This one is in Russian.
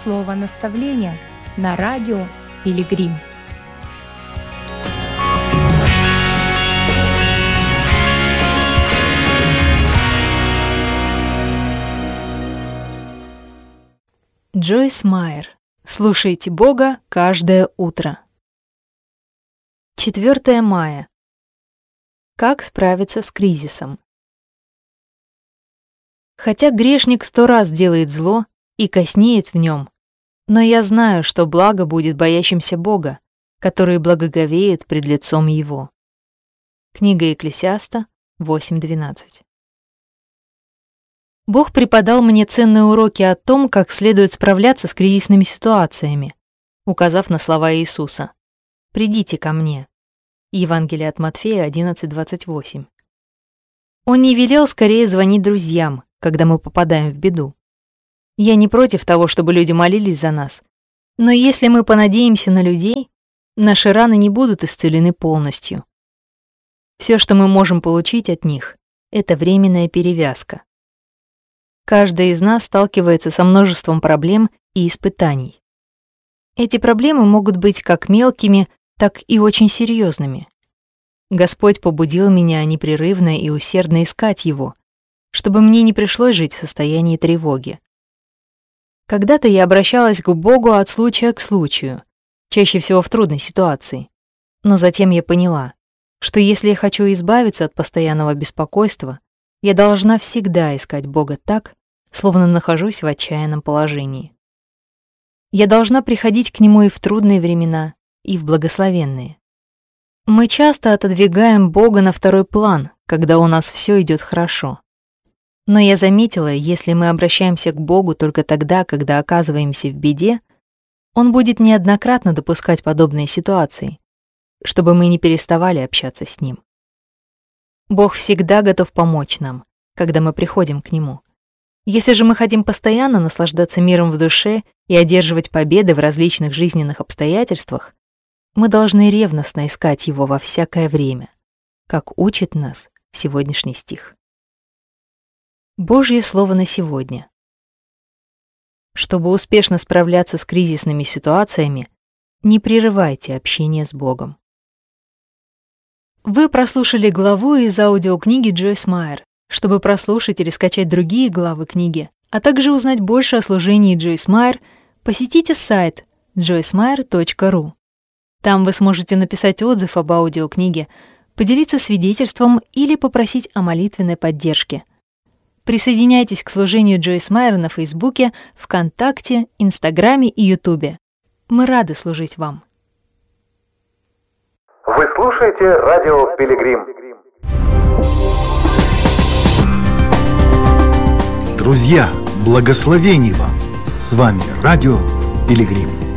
Слово наставления на радио Пилигрим. Джойс Майер. Слушайте Бога каждое утро. 4 мая. Как справиться с кризисом? Хотя грешник 100 раз делает зло и коснеет в нем, но я знаю, что благо будет боящимся Бога, которые благоговеют пред лицом Его. Книга Екклесиаста 8:12. Бог преподал мне ценные уроки о том, как следует справляться с кризисными ситуациями, указав на слова Иисуса: «Придите ко мне». Евангелие от Матфея 11:28. Он не велел скорее звонить друзьям, когда мы попадаем в беду. Я не против того, чтобы люди молились за нас, но если мы понадеемся на людей, наши раны не будут исцелены полностью. Все, что мы можем получить от них, это временная перевязка. Каждый из нас сталкивается со множеством проблем и испытаний. Эти проблемы могут быть как мелкими, так и очень серьезными. Господь побудил меня непрерывно и усердно искать Его, чтобы мне не пришлось жить в состоянии тревоги. Когда-то я обращалась к Богу от случая к случаю, чаще всего в трудной ситуации. Но затем я поняла, что если я хочу избавиться от постоянного беспокойства, я должна всегда искать Бога так, словно нахожусь в отчаянном положении. Я должна приходить к Нему и в трудные времена, и в благословенные. Мы часто отодвигаем Бога на второй план, когда у нас все идет хорошо. Но я заметила, если мы обращаемся к Богу только тогда, когда оказываемся в беде, Он будет неоднократно допускать подобные ситуации, чтобы мы не переставали общаться с Ним. Бог всегда готов помочь нам, когда мы приходим к Нему. Если же мы хотим постоянно наслаждаться миром в душе и одерживать победы в различных жизненных обстоятельствах, мы должны ревностно искать Его во всякое время, как учит нас сегодняшний стих. Божье слово на сегодня. Чтобы успешно справляться с кризисными ситуациями, не прерывайте общение с Богом. Вы прослушали главу из аудиокниги Джойс Майер. Чтобы прослушать или скачать другие главы книги, а также узнать больше о служении Джойс Майер, посетите сайт joycemeyer.ru. Там вы сможете написать отзыв об аудиокниге, поделиться свидетельством или попросить о молитвенной поддержке. Присоединяйтесь к служению Джойс Майер на Фейсбуке, ВКонтакте, Инстаграме и Ютубе. Мы рады служить вам. Вы слушаете радио Пилигрим. Друзья, благословений вам! С вами радио Пилигрим.